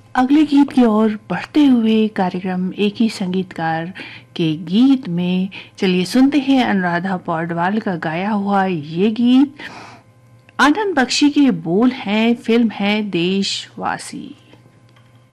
अगले गीत की ओर बढ़ते हुए कार्यक्रम एक ही संगीतकार के गीत में चलिए सुनते हैं अनुराधा पौडवाल का गाया हुआ ये गीत। आनंद बख्शी के बोल हैं, फिल्म है देशवासी।